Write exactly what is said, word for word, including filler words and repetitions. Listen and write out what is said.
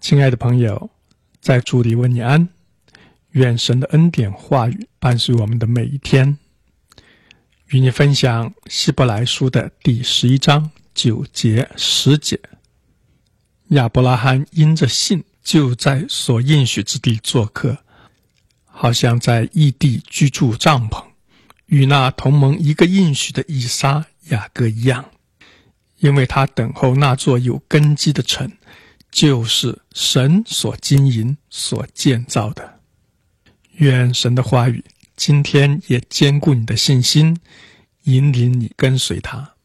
亲爱的朋友，在主里问你安，愿神的恩典话语伴随我们的每一天。与你分享希伯来书的第十一章九节十节。亚伯拉罕因着信，就在所应许之地做客，好像在异地居住帐篷，与那同盟一个应许的以撒、雅各一样，因为他等候那座有根基的城，就是神所经营、所建造的。愿神的话语今天也坚固你的信心，引领你跟随他。